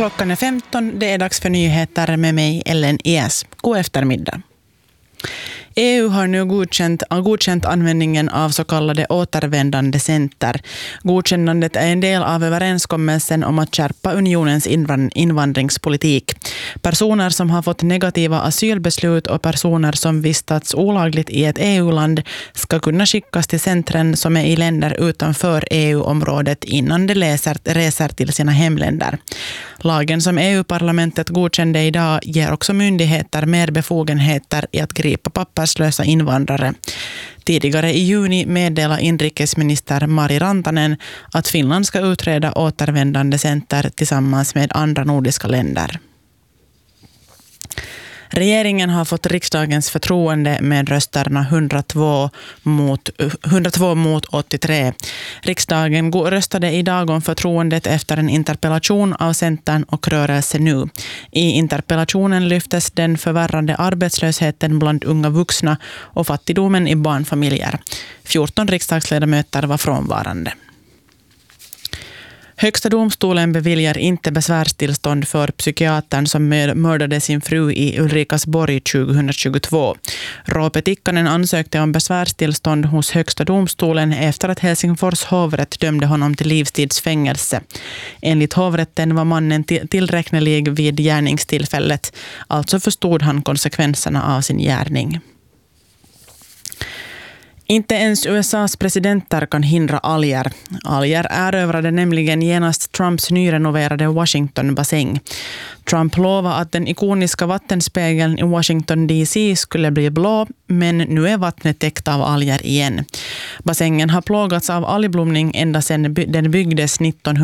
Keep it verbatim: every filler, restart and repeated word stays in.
Klockan är femton, det är dags för nyheter med mig, Ellen Ies. God eftermiddag. E U har nu godkänt, godkänt användningen av så kallade återvändande center. Godkännandet är en del av överenskommelsen om att skärpa unionens invandringspolitik. Personer som har fått negativa asylbeslut och personer som vistats olagligt i ett E U-land ska kunna skickas till centren som är i länder utanför E U-området innan de läser, reser till sina hemländer. Lagen som E U-parlamentet godkände idag ger också myndigheter mer befogenheter i att gripa papperslösa invandrare. Tidigare i juni meddelade inrikesminister Mari Rantanen att Finland ska utreda återvändande center tillsammans med andra nordiska länder. Regeringen har fått riksdagens förtroende med rösterna hundratvå mot, hundratvå mot åttiotre. Riksdagen röstade idag om förtroendet efter en interpellation av Centern och Rörelse nu. I interpellationen lyftes den förvärrande arbetslösheten bland unga vuxna och fattigdomen i barnfamiljer. fjorton riksdagsledamöter var frånvarande. Högsta domstolen beviljar inte besvärstillstånd för psykiatern som mördade sin fru i Ulrikasborg tjugohundratjugotvå. Roope Tikkanen ansökte om besvärstillstånd hos Högsta domstolen efter att Helsingfors hovrätt dömde honom till livstidsfängelse. Enligt hovrätten var mannen tillräknelig vid gärningstillfället, alltså förstod han konsekvenserna av sin gärning. Inte ens U S A:s presidenter kan hindra alger. Alger erövrade nämligen genast Trumps nyrenoverade Washington-bassäng. Trump lovade att den ikoniska vattenspegeln i Washington D C skulle bli blå, men nu är vattnet täckt av alger igen. Bassängen har plågats av algblomning ända sedan den byggdes nittonhundrafyrtio.